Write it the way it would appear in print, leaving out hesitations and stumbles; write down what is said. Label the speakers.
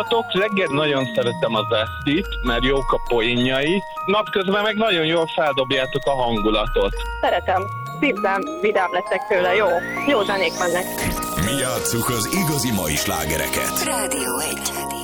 Speaker 1: Reggel nagyon szeretem az Esztit, mert jók a poénjai. Napközben meg nagyon jól feldobjátok a hangulatot.
Speaker 2: Szeretem. Szívem, vidám leszek tőle. Jó zenék mennek.
Speaker 3: Mi játsszuk az igazi mai slágereket.
Speaker 4: Rádió 1.